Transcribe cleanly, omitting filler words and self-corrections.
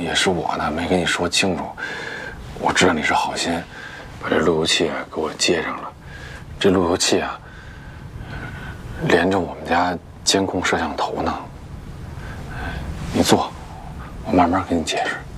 也是我呢，没跟你说清楚。我知道你是好心，把这路由器给我接上了。这路由器啊，连着我们家监控摄像头呢。你坐，我慢慢给你解释。